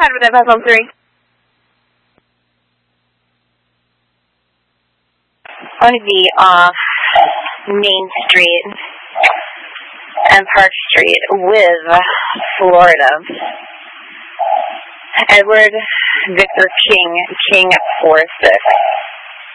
ahead with it, pass on 3. I'm going to be off Main Street and Park Street with Florida. Edward Victor King, King 4-6.